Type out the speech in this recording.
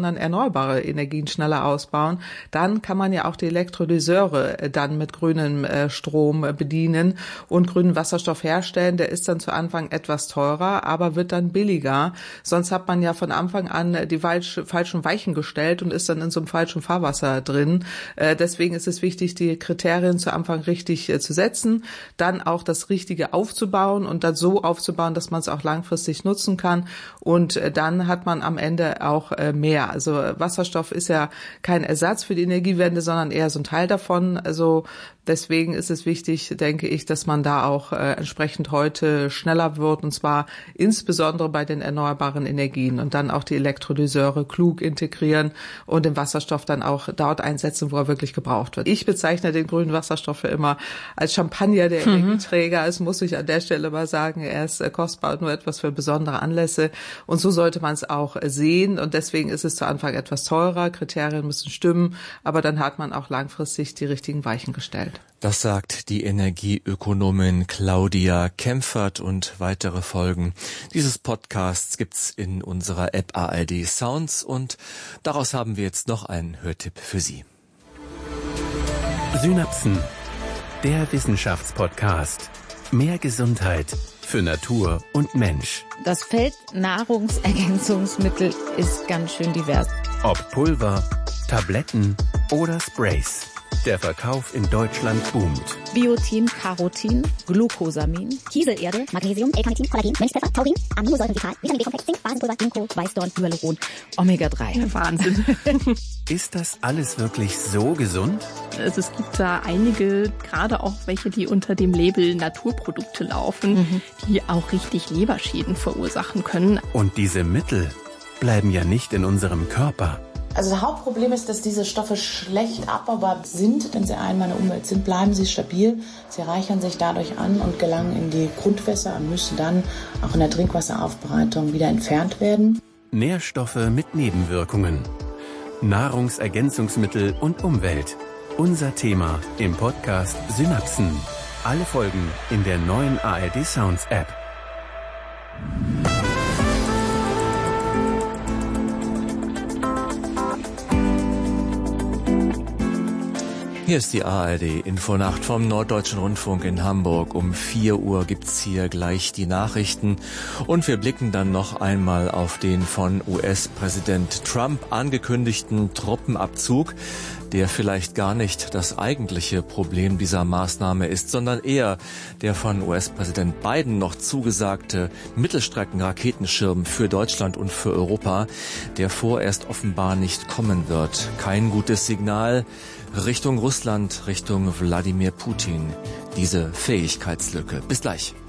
sondern erneuerbare Energien schneller ausbauen, dann kann man ja auch die Elektrolyseure dann mit grünem Strom bedienen und grünen Wasserstoff herstellen. Der ist dann zu Anfang etwas teurer, aber wird dann billiger. Sonst hat man ja von Anfang an die falschen Weichen gestellt und ist dann in so einem falschen Fahrwasser drin. Deswegen ist es wichtig, die Kriterien zu Anfang richtig zu setzen, dann auch das Richtige aufzubauen und dann so aufzubauen, dass man es auch langfristig nutzen kann. Und dann hat man am Ende auch mehr. Also Wasserstoff ist ja kein Ersatz für die Energiewende, sondern eher so ein Teil davon. Also deswegen ist es wichtig, denke ich, dass man da auch entsprechend heute schneller wird, und zwar insbesondere bei den erneuerbaren Energien, und dann auch die Elektrolyseure klug integrieren und den Wasserstoff dann auch dort einsetzen, wo er wirklich gebraucht wird. Ich bezeichne den grünen Wasserstoff immer als Champagner der Energieträger. Es muss ich an der Stelle mal sagen, er ist kostbar und nur etwas für besondere Anlässe. Und so sollte man es auch sehen. Und deswegen ist es zu Anfang etwas teurer. Kriterien müssen stimmen, aber dann hat man auch langfristig die richtigen Weichen gestellt. Das sagt die Energieökonomin Claudia Kempfert, und weitere Folgen dieses Podcasts gibt's in unserer App ARD Sounds, und daraus haben wir jetzt noch einen Hörtipp für Sie. Synapsen, der Wissenschaftspodcast. Mehr Gesundheit für Natur und Mensch. Das Feld Nahrungsergänzungsmittel ist ganz schön divers. Ob Pulver, Tabletten oder Sprays. Der Verkauf in Deutschland boomt. Biotin, Carotin, Glucosamin, Kieselerde, Magnesium, L-Carnitin, Kollagen, Mönchspfeffer, Taurin, Aminosäurenvital, Vitamin B-Komplex, Zink, Basenpulver, Ginkgo, Weißdorn, Hyaluron, Omega-3. Wahnsinn. Ist das alles wirklich so gesund? Also es gibt da einige, gerade auch welche, die unter dem Label Naturprodukte laufen, die auch richtig Leberschäden verursachen können. Und diese Mittel bleiben ja nicht in unserem Körper. Also das Hauptproblem ist, dass diese Stoffe schlecht abbaubar sind. Wenn sie einmal in der Umwelt sind, bleiben sie stabil. Sie reichern sich dadurch an und gelangen in die Grundwässer und müssen dann auch in der Trinkwasseraufbereitung wieder entfernt werden. Nährstoffe mit Nebenwirkungen. Nahrungsergänzungsmittel und Umwelt. Unser Thema im Podcast Synapsen. Alle Folgen in der neuen ARD Sounds App. Hier ist die ARD-Infonacht vom Norddeutschen Rundfunk in Hamburg. Um 4 Uhr gibt's hier gleich die Nachrichten. Und wir blicken dann noch einmal auf den von US-Präsident Trump angekündigten Truppenabzug, der vielleicht gar nicht das eigentliche Problem dieser Maßnahme ist, sondern eher der von US-Präsident Biden noch zugesagte Mittelstrecken-Raketenschirm für Deutschland und für Europa, der vorerst offenbar nicht kommen wird. Kein gutes Signal Richtung Russland, Richtung Wladimir Putin, diese Fähigkeitslücke. Bis gleich.